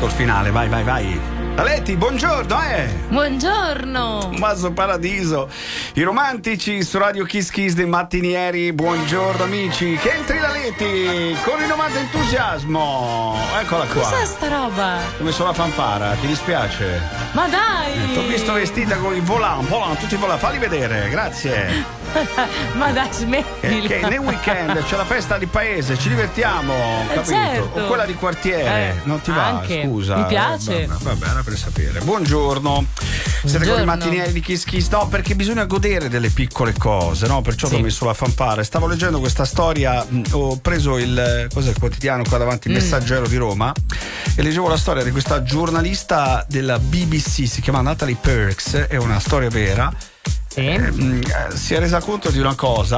col finale, vai. Leti, buongiorno, Buongiorno. Maso Paradiso, i romantici su Radio Kiss Kiss dei mattinieri. Buongiorno amici, che entri la Leti con rinnovato entusiasmo. Eccola qua. Cos'è sta roba? Ho messo la fanfara, ti dispiace? Ma dai! Ti ho visto vestita con i volant, tutti i volant, falli vedere, grazie. Ma dai, smettila. Che nel weekend c'è la festa di paese, ci divertiamo, capito? Certo. O quella di quartiere, non ti va, anche. scusa. Mi piace. Vabbè, era per sapere. Buongiorno. Siete con i mattinieri di Kiss Kiss? No, perché bisogna godere delle piccole cose, no? Perciò ti ho messo la fanfara. Stavo leggendo questa storia, ho preso il quotidiano qua davanti, il Messaggero di Roma, e leggevo la storia di questa giornalista della BBC, si chiama Natalie Perks, è una storia vera. Si è resa conto di una cosa,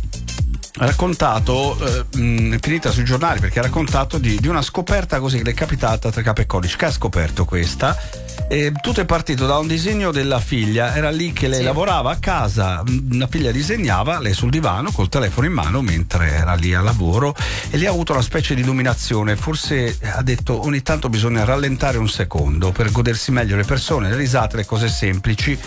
ha raccontato, è finita sui giornali perché ha raccontato di una scoperta così che le è capitata tra capo e codice. Che ha scoperto questa? Tutto è partito da un disegno della figlia, era lì che lei lavorava a casa, la figlia disegnava, lei sul divano col telefono in mano mentre era lì al lavoro, e lì ha avuto una specie di illuminazione. Forse ha detto ogni tanto bisogna rallentare un secondo per godersi meglio le persone, le risate, le cose semplici.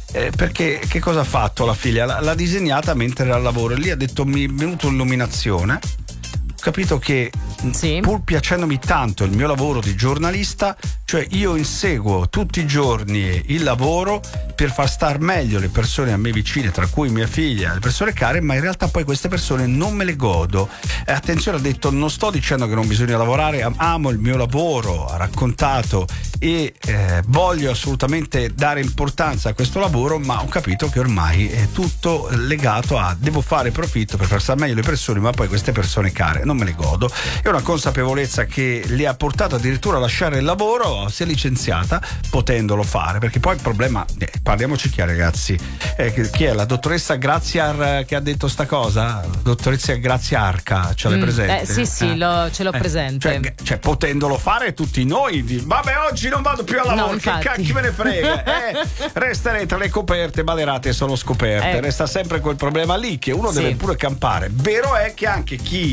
Perché che cosa ha fatto la figlia? L'ha disegnata mentre era al lavoro, e lì ha detto mi è venuta un'illuminazione. Ho capito che pur piacendomi tanto il mio lavoro di giornalista, cioè io inseguo tutti i giorni il lavoro per far star meglio le persone a me vicine, tra cui mia figlia, le persone care, ma in realtà poi queste persone non me le godo. Attenzione, ha detto, non sto dicendo che non bisogna lavorare, amo il mio lavoro, ha raccontato, e voglio assolutamente dare importanza a questo lavoro, ma ho capito che ormai è tutto legato a devo fare profitto per far star meglio le persone, ma poi queste persone care non me le godo. È una consapevolezza che le ha portato addirittura a lasciare il lavoro, si è licenziata potendolo fare, perché poi il problema, parliamoci chiaro ragazzi, chi è la dottoressa Graziar che ha detto sta cosa? Dottoressa Graziarca, ce l'hai presente? Sì, ce l'ho presente. Cioè potendolo fare tutti noi, vabbè oggi non vado più al lavoro, che cacchio me ne frega, resterei tra le coperte, balerate sono scoperte, resta sempre quel problema lì che uno deve pure campare. Vero è che anche chi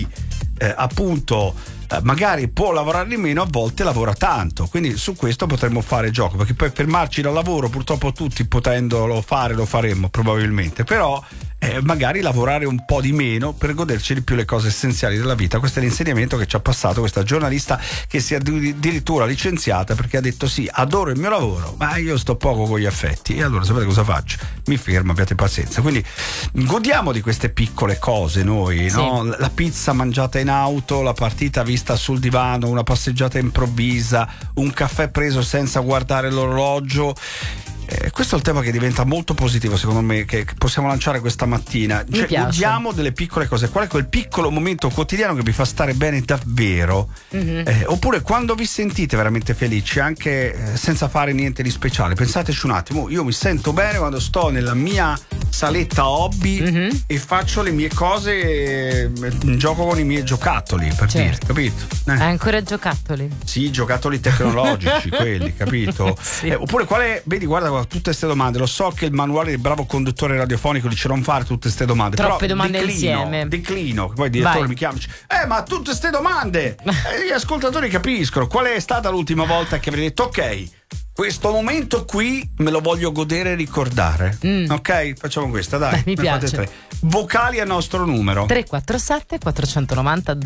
appunto magari può lavorare di meno, a volte lavora tanto, quindi su questo potremmo fare gioco, perché poi fermarci dal lavoro purtroppo tutti potendolo fare lo faremmo probabilmente, però magari lavorare un po' di meno per goderci di più le cose essenziali della vita. Questo è l'insegnamento che ci ha passato questa giornalista, che si è addirittura licenziata perché ha detto sì, adoro il mio lavoro, ma io sto poco con gli affetti, e allora sapete cosa faccio? Mi fermo, abbiate pazienza. Quindi godiamo di queste piccole cose noi, no? La pizza mangiata in auto, la partita vista sul divano, una passeggiata improvvisa, un caffè preso senza guardare l'orologio. Questo è il tema che diventa molto positivo secondo me, che possiamo lanciare questa mattina. Cioè, godiamo delle piccole cose. Qual è quel piccolo momento quotidiano che vi fa stare bene davvero? Oppure quando vi sentite veramente felici anche senza fare niente di speciale. Pensateci un attimo, io mi sento bene quando sto nella mia saletta hobby e faccio le mie cose, gioco con i miei giocattoli, per dire, capito? Ancora giocattoli? Sì, giocattoli tecnologici, quelli, capito? Oppure vedi, guarda tutte queste domande, lo so che il manuale del bravo conduttore radiofonico dice non fare tutte queste domande, troppe però domande insieme, declino, poi il direttore mi chiama e dice, ma tutte queste domande gli ascoltatori capiscono. Qual è stata l'ultima volta che avete detto ok, questo momento qui me lo voglio godere e ricordare? Ok, facciamo questa, dai. Mi piace. Fate 3 vocali al nostro numero 347 490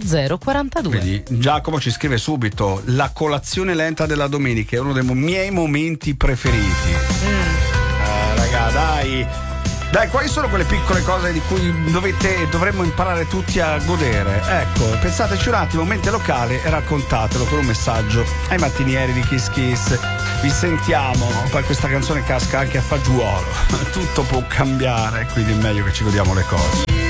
0042. Vedi, Giacomo ci scrive subito: la colazione lenta della domenica è uno dei miei momenti preferiti. Raga, dai, quali sono quelle piccole cose di cui dovremmo imparare tutti a godere? Ecco, pensateci un attimo, mente locale, e raccontatelo con un messaggio ai mattinieri di Kiss Kiss. Vi sentiamo, poi questa canzone casca anche a fagiolo, tutto può cambiare, quindi è meglio che ci godiamo le cose.